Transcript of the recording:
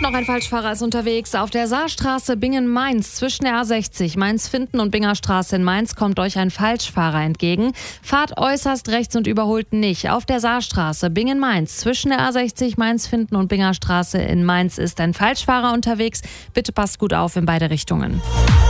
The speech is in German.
noch ein Falschfahrer ist unterwegs. Auf der Saarstraße Bingen-Mainz zwischen der A60 Mainz-Finden und Bingerstraße in Mainz kommt euch ein Falschfahrer entgegen. Fahrt äußerst rechts und überholt nicht. Auf der Saarstraße Bingen-Mainz zwischen der A60 Mainz-Finden und Bingerstraße in Mainz ist ein Falschfahrer unterwegs. Bitte passt gut auf in beide Richtungen.